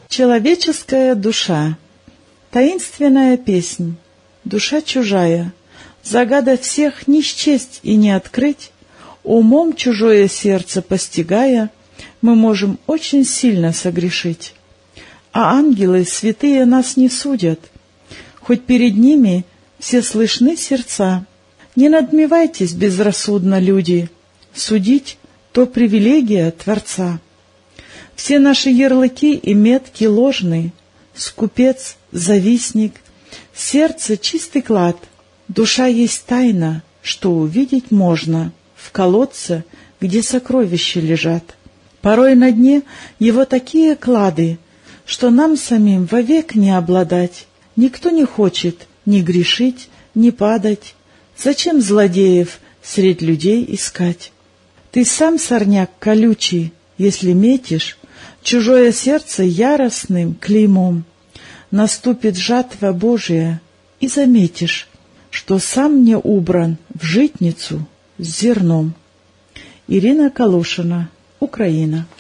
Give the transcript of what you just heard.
Человеческая душа. Таинственная песнь. Душа чужая. Загадав всех не счесть и не открыть, умом чужое сердце постигая, мы можем очень сильно согрешить. А ангелы святые нас не судят, хоть перед ними все слышны сердца. Не надмевайтесь безрассудно, люди, судить — то привилегия Творца. Все наши ярлыки и метки ложны, скупец, завистник, сердце чистый клад, душа есть тайна, что увидеть можно в колодце, где сокровища лежат. Порой на дне его такие клады, что нам самим вовек не обладать. Никто не хочет ни грешить, ни падать. Зачем злодеев средь людей искать? Ты сам, сорняк колючий, если метишь чужое сердце яростным клеймом, наступит жатва Божия, и заметишь, что сам не убран в житницу с зерном. Ирина Калушина, Украина.